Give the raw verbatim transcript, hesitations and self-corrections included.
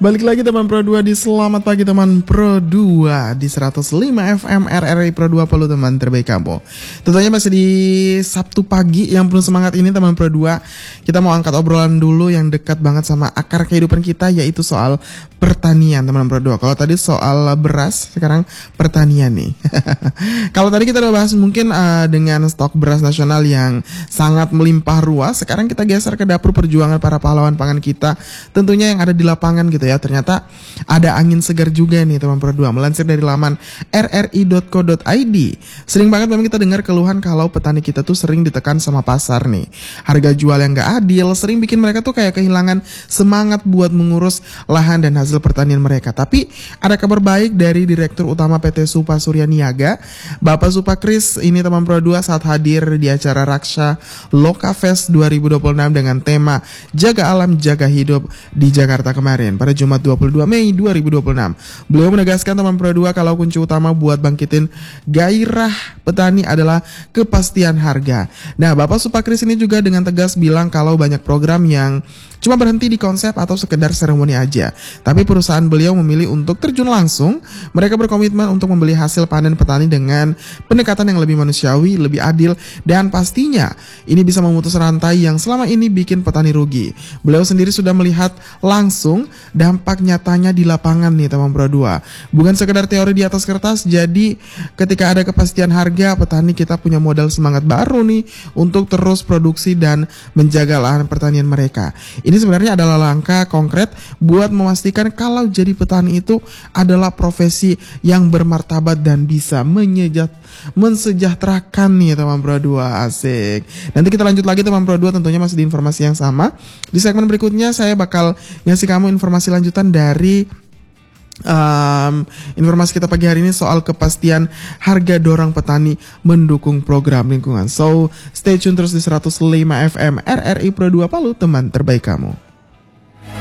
Balik lagi teman Pro dua di Selamat Pagi teman Pro dua di seratus lima F M R R I Pro dua Palu teman terbaik kamu. Tentunya masih di Sabtu pagi yang penuh semangat ini teman Pro dua. Kita mau angkat obrolan dulu yang dekat banget sama akar kehidupan kita, yaitu soal pertanian teman Pro dua. Kalau tadi soal beras, sekarang pertanian nih. Kalau tadi kita udah bahas mungkin uh, dengan stok beras nasional yang sangat melimpah ruah, sekarang kita geser ke dapur perjuangan para pahlawan pangan kita, tentunya yang ada di lapangan gitu ya. Ternyata ada angin segar juga nih teman Pro dua. Melansir dari laman r r i dot co dot i d, sering banget memang kita dengar keluhan kalau petani kita tuh sering ditekan sama pasar nih. Harga jual yang gak adil sering bikin mereka tuh kayak kehilangan semangat buat mengurus lahan dan hasil pertanian mereka. Tapi ada kabar baik dari Direktur Utama P T Supa Surya Niaga, Bapak Supakris ini teman Pro dua saat hadir di acara Raksha Lokafest dua ribu dua puluh enam dengan tema Jaga Alam Jaga Hidup di Jakarta kemarin pada Jumat dua puluh dua Mei dua ribu dua puluh enam. Beliau menegaskan teman Pro dua kalau kunci utama buat bangkitin gairah petani adalah kepastian harga. Nah, Bapak Supakris ini juga dengan tegas bilang kalau banyak program yang cuma berhenti di konsep atau sekedar seremoni aja. Tapi perusahaan beliau memilih untuk terjun langsung. Mereka berkomitmen untuk membeli hasil panen petani dengan pendekatan yang lebih manusiawi, lebih adil, dan pastinya ini bisa memutus rantai yang selama ini bikin petani rugi. Beliau sendiri sudah melihat langsung dampak nyatanya di lapangan nih teman Pro dua. Bukan sekedar teori di atas kertas, jadi ketika ada kepastian harga, petani kita punya modal semangat baru nih untuk terus produksi dan menjaga lahan pertanian mereka. Ini sebenarnya adalah langkah konkret buat memastikan kalau jadi petani itu adalah profesi yang bermartabat dan bisa menyejat, mensejahterakan nih teman Pro dua. Asik. Nanti kita lanjut lagi teman Pro dua, tentunya masih di informasi yang sama. Di segmen berikutnya saya bakal ngasih kamu informasi lanjutan dari Um, informasi kita pagi hari ini soal kepastian harga dorong petani mendukung program lingkungan. So stay tune terus di seratus lima F M R R I Pro dua Palu, teman terbaik kamu.